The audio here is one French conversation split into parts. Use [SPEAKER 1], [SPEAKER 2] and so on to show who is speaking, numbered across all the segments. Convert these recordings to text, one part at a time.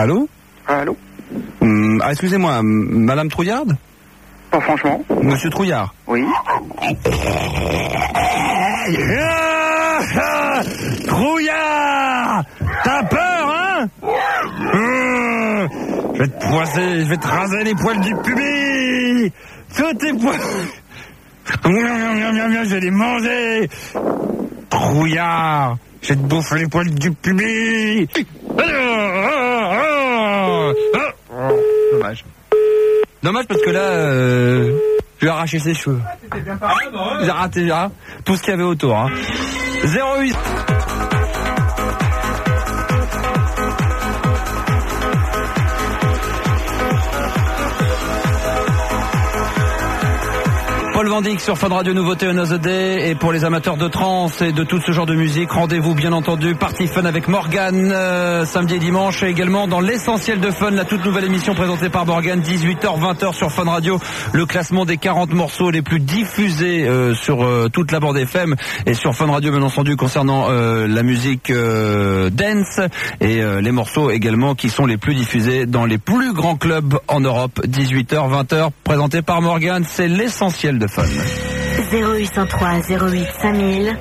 [SPEAKER 1] Allô?
[SPEAKER 2] Allô?
[SPEAKER 1] Excusez-moi, Madame Trouillard?
[SPEAKER 2] Pas franchement.
[SPEAKER 1] Monsieur Trouillard?
[SPEAKER 2] Oui.
[SPEAKER 1] Trouillard! T'as peur, hein? Je vais te poisser, je vais te raser les poils du pubis! Tous tes poils! Je vais les manger! Trouillard! Je vais te bouffer les poils du pubis! Dommage. Dommage parce que là, je lui ai arraché ses cheveux. J'ai raté tout ce qu'il y avait autour. 08. Paul Van Dyk sur Fun Radio, nouveauté Another Day. Et pour les amateurs de trance et de tout ce genre de musique, rendez-vous bien entendu Party Fun avec Morgane samedi et dimanche, et également dans l'essentiel de Fun, la toute nouvelle émission présentée par Morgane, 18h 20h sur Fun Radio, le classement des 40 morceaux les plus diffusés sur toute la bande FM et sur Fun Radio bien entendu concernant la musique dance, et les morceaux également qui sont les plus diffusés dans les plus grands clubs en Europe. 18h 20h présenté par Morgane, c'est l'essentiel de Fun.
[SPEAKER 3] 0803 08 5000.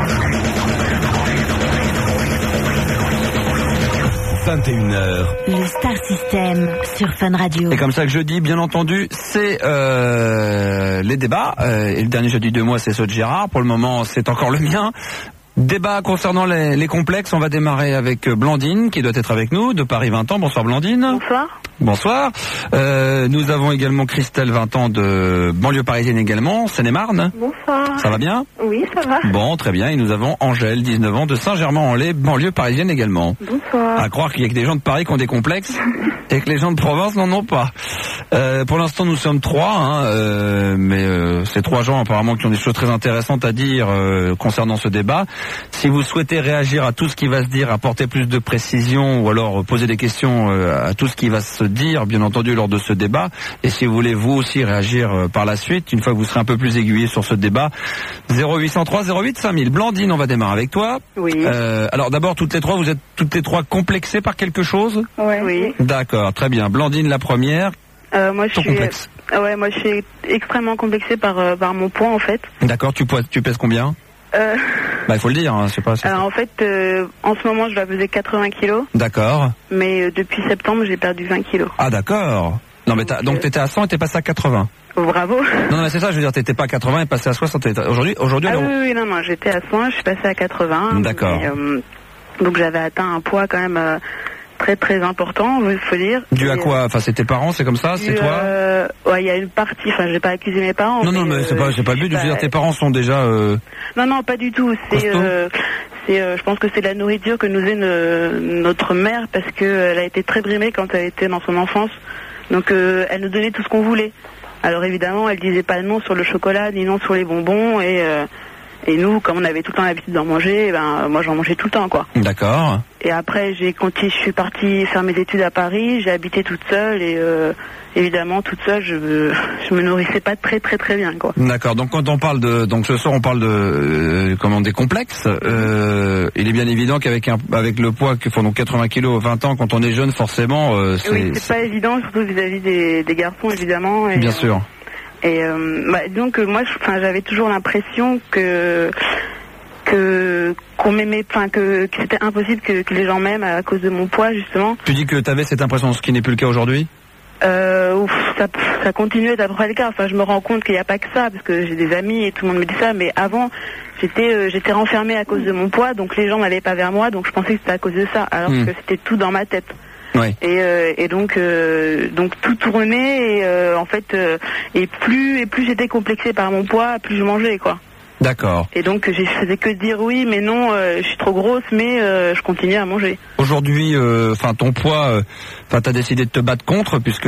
[SPEAKER 1] 21h.
[SPEAKER 3] Le Star System sur Fun Radio.
[SPEAKER 1] Et comme ça que je dis, bien entendu, c'est les débats. Et le dernier jeudi de mois, c'est ceux de Gérard. Pour le moment, c'est encore le mien. Débat concernant les complexes. On va démarrer avec Blandine, qui doit être avec nous, de Paris 20 ans. Bonsoir Blandine.
[SPEAKER 4] Bonsoir.
[SPEAKER 1] Bonsoir. Nous avons également Christelle, 20 ans, de banlieue parisienne également, Seine-et-Marne.
[SPEAKER 4] Bonsoir.
[SPEAKER 1] Ça va bien?
[SPEAKER 4] Oui, ça va.
[SPEAKER 1] Bon, très bien. Et nous avons Angèle, 19 ans, de Saint-Germain-en-Laye, banlieue parisienne également.
[SPEAKER 4] Bonsoir.
[SPEAKER 1] À croire qu'il y a que des gens de Paris qui ont des complexes et que les gens de province n'en ont pas. Pour l'instant, nous sommes 3, mais ces 3 gens apparemment qui ont des choses très intéressantes à dire concernant ce débat. Si vous souhaitez réagir à tout ce qui va se dire, apporter plus de précision ou alors poser des questions à tout ce qui va se dire, bien entendu, lors de ce débat, et si vous voulez vous aussi réagir par la suite, une fois que vous serez un peu plus aiguillé sur ce débat, 0803 08 5000. Blandine, on va démarrer avec toi.
[SPEAKER 4] Oui.
[SPEAKER 1] Alors d'abord, toutes les 3, vous êtes toutes les 3 complexées par quelque chose?
[SPEAKER 4] Ouais. Oui.
[SPEAKER 1] D'accord, très bien. Blandine, la première.
[SPEAKER 4] Moi, je suis extrêmement complexée par mon poids, en fait.
[SPEAKER 1] D'accord, tu pèses combien? Il faut le dire, c'est pas...
[SPEAKER 4] Alors, en fait, en ce moment, je dois peser 80 kilos.
[SPEAKER 1] D'accord.
[SPEAKER 4] Mais depuis septembre, j'ai perdu 20 kilos.
[SPEAKER 1] Ah, d'accord. Non, mais donc t'étais à 100 et t'es passé à 80.
[SPEAKER 4] Bravo.
[SPEAKER 1] Non, mais c'est ça, je veux dire, t'étais pas à 80 et passé à 60. Aujourd'hui,
[SPEAKER 4] oui, non, j'étais à 100, je suis passée à 80.
[SPEAKER 1] D'accord.
[SPEAKER 4] Donc, j'avais atteint un poids quand même... très très important, il faut dire.
[SPEAKER 1] Dû à quoi? Enfin, c'est tes parents, c'est comme ça, c'est toi?
[SPEAKER 4] Ouais, il y a une partie, enfin, je vais pas accuser mes parents.
[SPEAKER 1] Non, mais c'est pas le but. Je veux dire, tes parents sont déjà...
[SPEAKER 4] Non, pas du tout. Je pense que c'est la nourriture que nous est notre mère, parce que elle a été très brimée quand elle était dans son enfance. Donc, elle nous donnait tout ce qu'on voulait. Alors évidemment, elle disait pas non sur le chocolat, ni non sur les bonbons, et nous, comme on avait tout le temps l'habitude d'en manger, moi j'en mangeais tout le temps, quoi.
[SPEAKER 1] D'accord.
[SPEAKER 4] Et après, je suis partie faire mes études à Paris, j'ai habité toute seule, et évidemment, toute seule, je me nourrissais pas très très très bien, quoi.
[SPEAKER 1] D'accord. Donc quand on parle donc ce soir on parle des complexes, il est bien évident qu'avec le poids que font donc 80 kilos, 20 ans, quand on est jeune, forcément,
[SPEAKER 4] c'est pas évident, surtout vis-à-vis des garçons, évidemment.
[SPEAKER 1] Bien sûr.
[SPEAKER 4] Et donc moi, j'avais toujours l'impression qu'on m'aimait, que c'était impossible que les gens m'aiment à cause de mon poids, justement.
[SPEAKER 1] Tu dis que tu avais cette impression, ce qui n'est plus le cas aujourd'hui?
[SPEAKER 4] Ça continuait d'à peu près le cas. Enfin, je me rends compte qu'il n'y a pas que ça, parce que j'ai des amis et tout le monde me dit ça, mais avant, j'étais renfermée à cause de mon poids, donc les gens n'allaient pas vers moi, donc je pensais que c'était à cause de ça, alors que c'était tout dans ma tête.
[SPEAKER 1] Oui.
[SPEAKER 4] Et donc tout tournait, et en fait, et plus j'étais complexée par mon poids, plus je mangeais, quoi.
[SPEAKER 1] D'accord.
[SPEAKER 4] Et donc je faisais que dire oui, mais non, je suis trop grosse, mais je continuais à manger.
[SPEAKER 1] Aujourd'hui, ton poids, t'as décidé de te battre contre, puisque